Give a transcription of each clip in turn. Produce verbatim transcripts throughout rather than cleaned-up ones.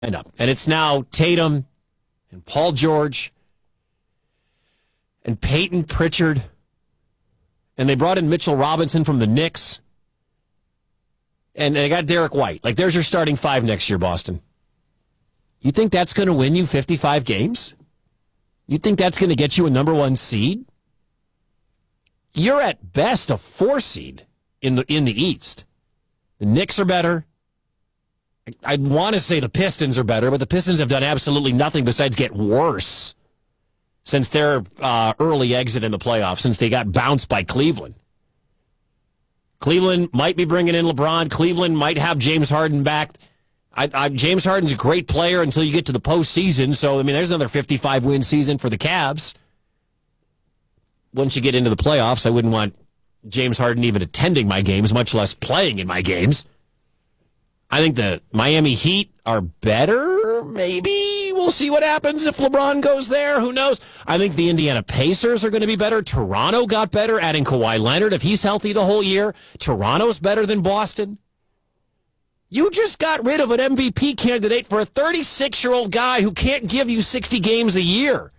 lineup. And it's now Tatum and Paul George and Peyton Pritchard. And they brought in Mitchell Robinson from the Knicks. And they got Derek White. Like, there's your starting five next year, Boston. You think that's going to win you fifty-five games? You think that's going to get you a number one seed? You're at best a four seed in the in the East. The Knicks are better. I, I want to say the Pistons are better, but the Pistons have done absolutely nothing besides get worse since their uh, early exit in the playoffs, since they got bounced by Cleveland. Cleveland might be bringing in LeBron. Cleveland might have James Harden back. I, I, James Harden's a great player until you get to the postseason. So, I mean, there's another fifty-five win season for the Cavs. Once you get into the playoffs, I wouldn't want James Harden even attending my games, much less playing in my games. I think the Miami Heat are better, maybe. We'll see what happens if LeBron goes there. Who knows? I think the Indiana Pacers are going to be better. Toronto got better, adding Kawhi Leonard. If he's healthy the whole year, Toronto's better than Boston. You just got rid of an M V P candidate for a thirty-six-year-old guy who can't give you sixty games a year.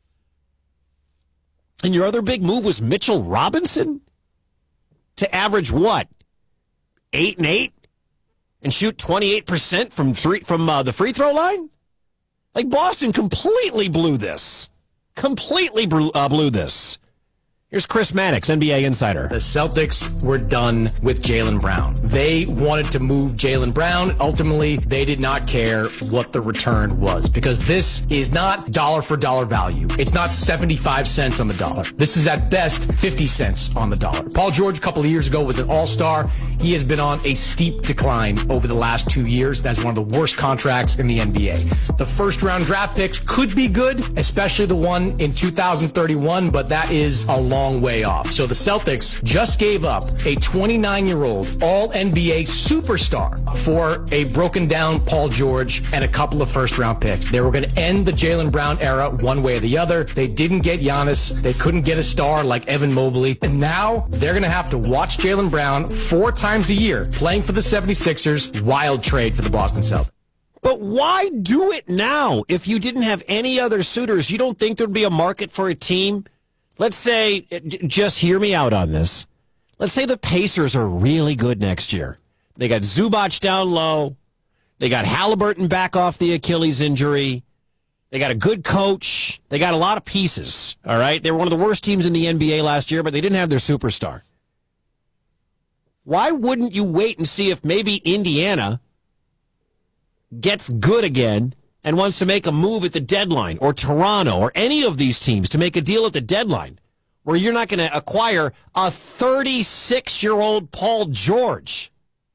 And your other big move was Mitchell Robinson to average what? Eight and eight? And shoot twenty-eight percent from three, from uh, the free throw line? Like, Boston completely blew this. Completely blew, uh, blew this. Here's Chris Mannix, N B A insider. The Celtics were done with Jaylen Brown. They wanted to move Jaylen Brown. Ultimately, they did not care what the return was, because this is not dollar for dollar value. It's not seventy-five cents on the dollar. This is at best fifty cents on the dollar. Paul George a couple of years ago was an all-star. He has been on a steep decline over the last two years. That's one of the worst contracts in the N B A. The first-round draft picks could be good, especially the one in two thousand thirty-one, but that is a long long way off. So the Celtics just gave up a twenty-nine-year-old all-N B A superstar for a broken-down Paul George and a couple of first-round picks. They were going to end the Jaylen Brown era one way or the other. They didn't get Giannis. They couldn't get a star like Evan Mobley. And now they're going to have to watch Jaylen Brown four times a year playing for the seventy-sixers. Wild trade for the Boston Celtics. But why do it now? If you didn't have any other suitors, you don't think there'd be a market for a team? Let's say, just hear me out on this. Let's say the Pacers are really good next year. They got Zubac down low. They got Halliburton back off the Achilles injury. They got a good coach. They got a lot of pieces, all right? They were one of the worst teams in the N B A last year, but they didn't have their superstar. Why wouldn't you wait and see if maybe Indiana gets good again and wants to make a move at the deadline, or Toronto, or any of these teams to make a deal at the deadline where you're not going to acquire a thirty-six-year-old Paul George?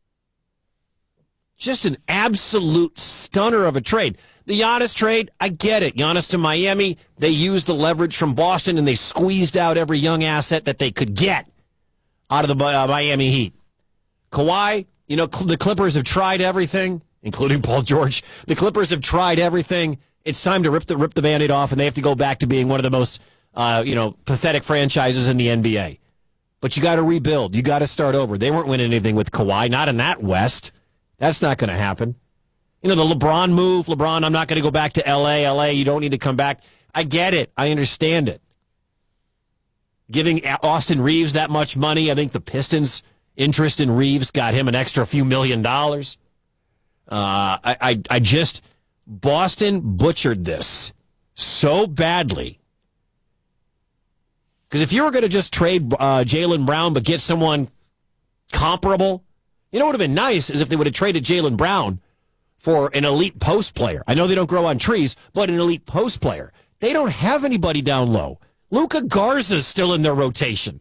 Just an absolute stunner of a trade. The Giannis trade, I get it. Giannis to Miami, they used the leverage from Boston, and they squeezed out every young asset that they could get out of the uh, Miami Heat. Kawhi, you know, the Clippers have tried everything, including Paul George. The Clippers have tried everything. It's time to rip the rip the Band-Aid off, and they have to go back to being one of the most, uh, you know, pathetic franchises in the N B A. But you got to rebuild. You got to start over. They weren't winning anything with Kawhi, not in that West. That's not going to happen. You know, the LeBron move, LeBron, I'm not going to go back to L A. L A, you don't need to come back. I get it. I understand it. Giving Austin Reeves that much money, I think the Pistons' interest in Reeves got him an extra few million dollars. Uh, I, I, I just, Boston butchered this so badly. Because if you were going to just trade uh, Jaylen Brown but get someone comparable, you know what would have been nice is if they would have traded Jaylen Brown for an elite post player. I know they don't grow on trees, but an elite post player. They don't have anybody down low. Luka Garza's still in their rotation.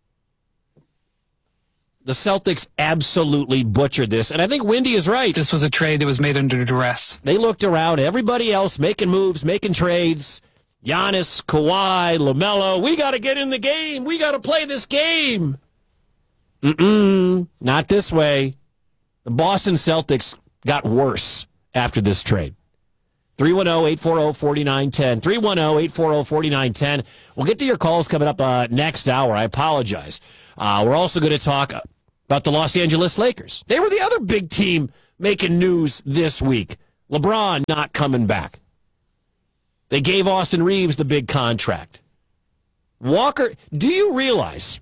The Celtics absolutely butchered this, and I think Wendy is right. This was a trade that was made under duress. They looked around, everybody else making moves, making trades. Giannis, Kawhi, LaMelo, we got to get in the game. We got to play this game. Mm-mm, not this way. The Boston Celtics got worse after this trade. three one zero, eight four zero, four nine one zero. three one zero, eight four zero, four nine one zero. We'll get to your calls coming up uh, next hour. I apologize. Uh, we're also going to talk about the Los Angeles Lakers. They were the other big team making news this week. LeBron not coming back. They gave Austin Reeves the big contract. Walker, do you realize,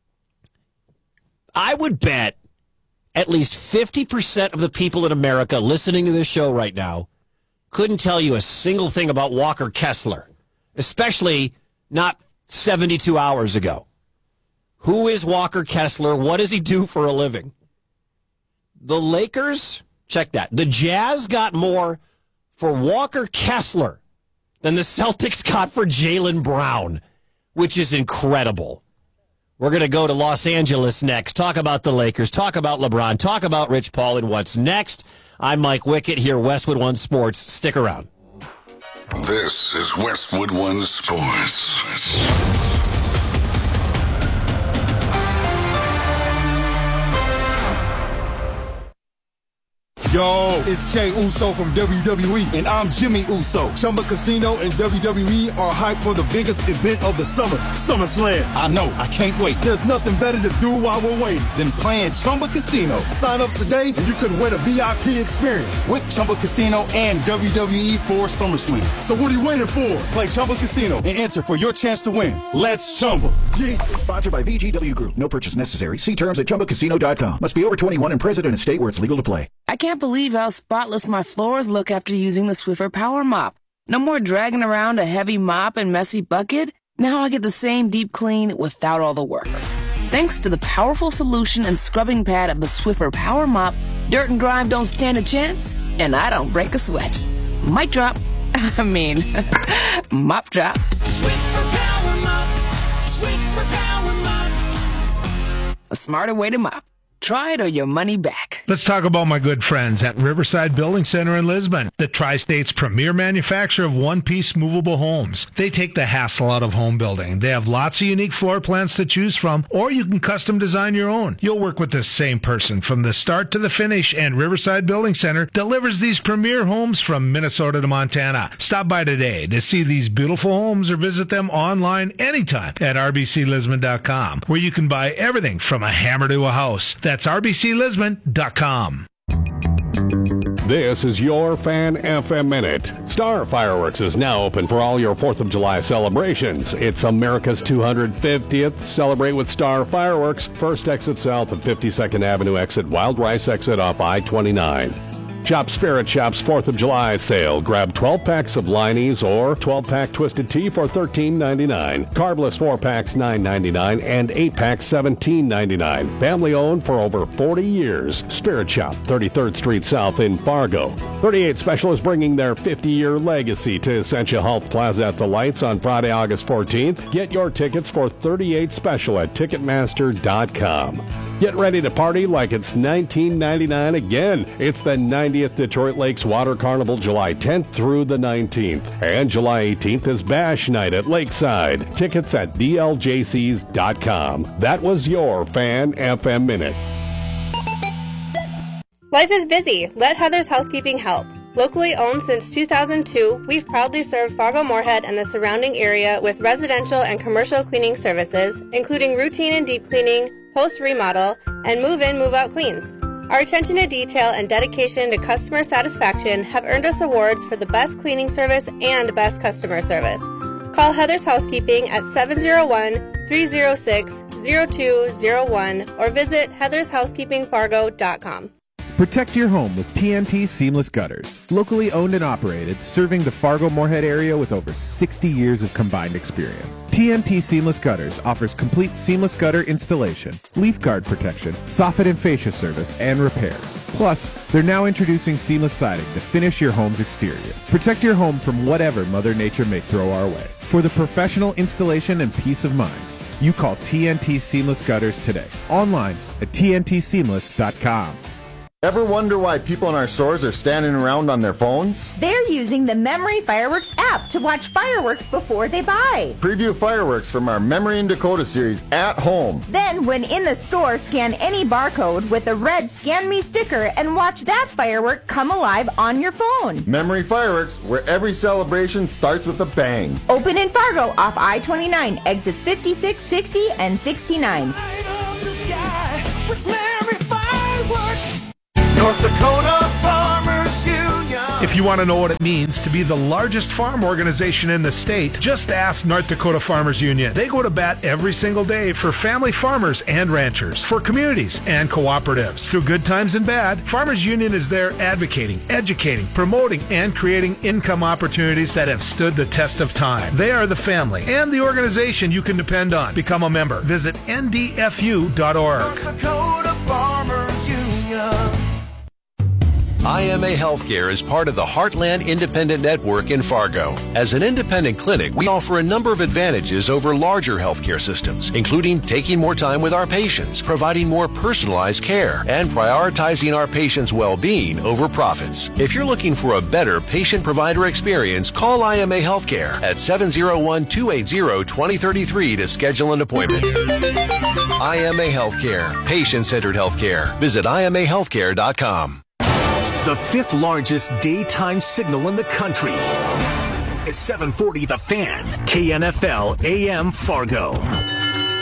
I would bet at least fifty percent of the people in America listening to this show right now couldn't tell you a single thing about Walker Kessler, especially not seventy-two hours ago. Who is Walker Kessler? What does he do for a living? The Lakers, check that. The Jazz got more for Walker Kessler than the Celtics got for Jaylen Brown, which is incredible. We're going to go to Los Angeles next, talk about the Lakers, talk about LeBron, talk about Rich Paul and what's next. I'm Mike Wickett here, Westwood One Sports. Stick around. This is Westwood One Sports. Yo, it's Jey Uso from W W E, and I'm Jimmy Uso. Chumba Casino and W W E are hyped for the biggest event of the summer, SummerSlam. I know, I can't wait. There's nothing better to do while we're waiting than playing Chumba Casino. Sign up today, and you could win a V I P experience with Chumba Casino and W W E for SummerSlam. So what are you waiting for? Play Chumba Casino and enter for your chance to win. Let's Chumba. Yeah. Sponsored by V G W Group. No purchase necessary. See terms at chumba casino dot com. Must be over twenty-one and present in a state where it's legal to play. I can't believe how spotless my floors look after using the Swiffer Power Mop. No more dragging around a heavy mop and messy bucket. Now I get the same deep clean without all the work. Thanks to the powerful solution and scrubbing pad of the Swiffer Power Mop, dirt and grime don't stand a chance, and I don't break a sweat. Mic drop. I mean, mop drop. Swiffer Power Mop. Swiffer Power Mop. A smarter way to mop. Try it or your money back. Let's talk about my good friends at Riverside Building Center in Lisbon, the Tri-State's premier manufacturer of one-piece movable homes. They take the hassle out of home building. They have lots of unique floor plans to choose from, or you can custom design your own. You'll work with the same person from the start to the finish, and Riverside Building Center delivers these premier homes from Minnesota to Montana. Stop by today to see these beautiful homes or visit them online anytime at r b c lisbon dot com, where you can buy everything from a hammer to a house. That's r b c lisbon dot com. This is your Fan F M Minute. Star Fireworks is now open for all your fourth of July celebrations. It's America's two hundred fiftieth. Celebrate with Star Fireworks. First exit south of fifty-second Avenue exit, Wild Rice exit off I twenty-nine. Shop Spirit Shop's fourth of July sale. Grab twelve packs of Liney's or twelve pack Twisted Tea for thirteen ninety-nine. Carbless four packs nine ninety-nine and eight packs seventeen ninety-nine. Family owned for over forty years. Spirit Shop, thirty-third Street South in Fargo. thirty-eight Special is bringing their fifty-year legacy to Essentia Health Plaza at the Lights on Friday, August fourteenth. Get your tickets for thirty-eight Special at ticketmaster dot com. Get ready to party like it's nineteen ninety-nine again. It's the ninetieth Detroit Lakes Water Carnival, July tenth through the nineteenth. And July eighteenth is Bash Night at Lakeside. Tickets at d l j c s dot com. That was your Fan F M Minute. Life is busy. Let Heather's Housekeeping help. Locally owned since two thousand two, we've proudly served Fargo-Moorhead and the surrounding area with residential and commercial cleaning services, including routine and deep cleaning, post-remodel, and move-in, move-out cleans. Our attention to detail and dedication to customer satisfaction have earned us awards for the best cleaning service and best customer service. Call Heather's Housekeeping at seven oh one, three oh six, oh two oh one or visit heathers housekeeping fargo dot com. Protect your home with T N T Seamless Gutters. Locally owned and operated, serving the Fargo-Moorhead area with over sixty years of combined experience. T N T Seamless Gutters offers complete seamless gutter installation, leaf guard protection, soffit and fascia service, and repairs. Plus, they're now introducing seamless siding to finish your home's exterior. Protect your home from whatever Mother Nature may throw our way. For the professional installation and peace of mind, you call T N T Seamless Gutters today. Online at t n t seamless dot com. Ever wonder why people in our stores are standing around on their phones? They're using the Memory Fireworks app to watch fireworks before they buy. Preview fireworks from our Memory and Dakota series at home. Then, when in the store, scan any barcode with a red Scan Me sticker and watch that firework come alive on your phone. Memory Fireworks, where every celebration starts with a bang. Open in Fargo off I twenty-nine, exits fifty-six, sixty, and sixty-nine. Light up the sky with Memory Fireworks. North Dakota Farmers Union. If you want to know what it means to be the largest farm organization in the state, just ask North Dakota Farmers Union. They go to bat every single day for family farmers and ranchers, for communities and cooperatives. Through good times and bad, Farmers Union is there advocating, educating, promoting, and creating income opportunities that have stood the test of time. They are the family and the organization you can depend on. Become a member. Visit N D F U dot org. Dakota Farmers Union. I M A Healthcare is part of the Heartland Independent Network in Fargo. As an independent clinic, we offer a number of advantages over larger healthcare systems, including taking more time with our patients, providing more personalized care, and prioritizing our patients' well-being over profits. If you're looking for a better patient-provider experience, call I M A Healthcare at seven oh one, two eight zero, two oh three three to schedule an appointment. I M A Healthcare, patient-centered healthcare. Visit I M A healthcare dot com. The fifth largest daytime signal in the country is seven forty The Fan, K N F L A M Fargo.